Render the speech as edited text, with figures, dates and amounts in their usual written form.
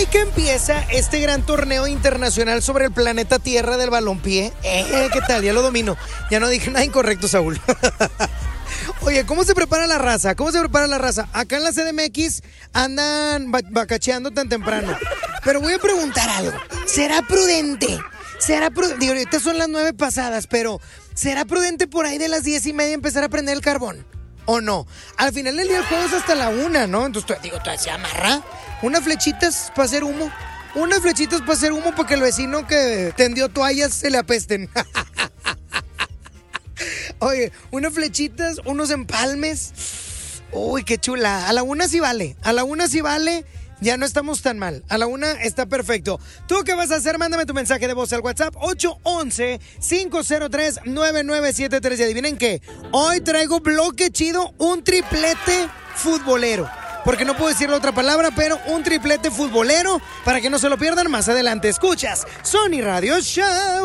Hoy que empieza este gran torneo internacional sobre el planeta Tierra del balompié. ¿Qué tal? Ya lo domino. Ya no dije nada incorrecto, Saúl. Oye, ¿cómo se prepara la raza? ¿Cómo se prepara la raza? Acá en la CDMX andan bacacheando tan temprano. Pero voy a preguntar algo. ¿Será prudente? Digo, ahorita son las 9 pasadas, pero ¿será prudente por ahí de las 10:30 empezar a prender el carbón? ¿O no? Al final del día el juego es hasta la 1, ¿no? Entonces, se amarra. Unas flechitas para hacer humo. Para que el vecino que tendió toallas se le apesten. Oye, unas flechitas, unos empalmes. Uy, qué chula. A la 1 sí vale. Ya no estamos tan mal. A la 1 está perfecto. ¿Tú qué vas a hacer? Mándame tu mensaje de voz al WhatsApp 811-503-9973. Y adivinen qué. Hoy traigo bloque chido, un triplete futbolero. Porque no puedo decir la otra palabra, pero un triplete futbolero para que no se lo pierdan más adelante. Escuchas Sony Radio Show.